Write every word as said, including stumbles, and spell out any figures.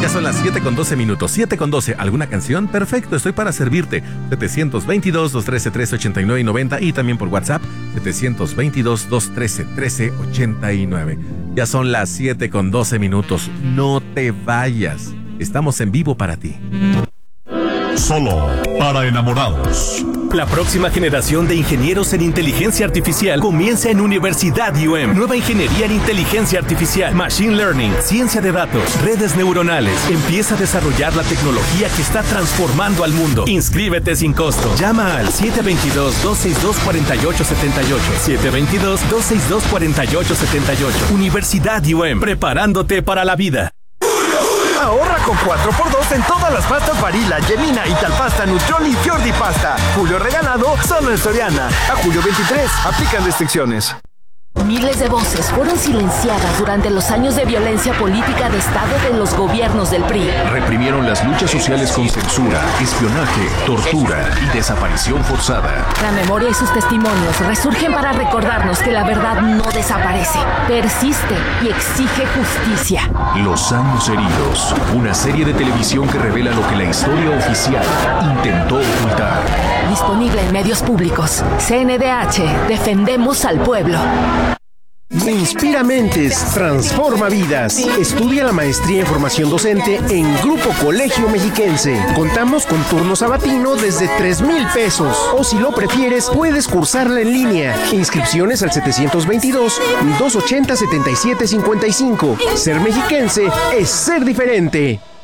Ya son las siete con doce minutos. siete con doce. ¿Alguna canción? Perfecto, estoy para servirte. setecientos veintidós, doscientos trece, trece ochenta y nueve y noventa. Y también por WhatsApp, setecientos veintidós, doscientos trece, trece ochenta y nueve. Ya son las siete con doce minutos. No te vayas. Estamos en vivo para ti. Solo para enamorados. La próxima generación de ingenieros en inteligencia artificial comienza en Universidad U M. Nueva ingeniería en inteligencia artificial, machine learning, ciencia de datos, redes neuronales. Empieza a desarrollar la tecnología que está transformando al mundo. Inscríbete sin costo. Llama al siete veintidós, doscientos sesenta y dos, cuarenta y ocho setenta y ocho. siete veintidós, doscientos sesenta y dos, cuarenta y ocho setenta y ocho. Universidad U M. Preparándote para la vida. Ahorra con cuatro por dos en todas las pastas Barilla, Gemina, Italpasta, Nutrioli y Fiordi Pasta. Julio regalado solo en Soriana. A julio veintitrés. Aplican restricciones. Miles de voces fueron silenciadas durante los años de violencia política de Estado de los gobiernos del P R I. Reprimieron las luchas sociales con censura, espionaje, tortura y desaparición forzada. La memoria y sus testimonios resurgen para recordarnos que la verdad no desaparece, persiste y exige justicia. Los años heridos, una serie de televisión que revela lo que la historia oficial intentó ocultar. Disponible en medios públicos. C N D H, defendemos al pueblo. Inspira mentes, transforma vidas. Estudia la maestría en formación docente en Grupo Colegio Mexiquense. Contamos con turno sabatino desde tres mil pesos. O si lo prefieres, puedes cursarla en línea. Inscripciones al setecientos veintidós, doscientos ochenta, setenta y siete cincuenta y cinco. Ser mexiquense es ser diferente.